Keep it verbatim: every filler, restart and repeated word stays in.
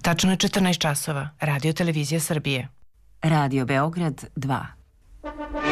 Tačno je četrnaest časova. Radio Televizija Srbije. Radio Beograd dva.